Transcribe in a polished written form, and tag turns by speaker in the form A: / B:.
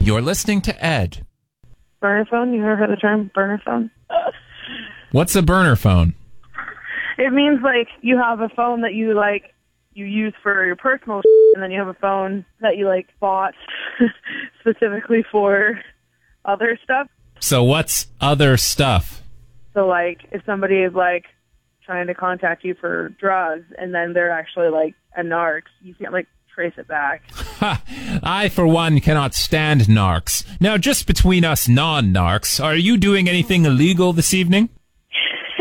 A: You're listening to Ed.
B: Burner phone? You ever heard the term burner phone?
A: What's a burner phone?
B: It means like you have a phone that you use for your personal and then you have a phone that you bought specifically for other stuff.
A: So what's other stuff?
B: So if somebody is trying to contact you for drugs and then they're actually a narc, you can't trace it back.
A: Ha! I, for one, cannot stand narcs. Now, just between us non-narcs, are you doing anything illegal this evening?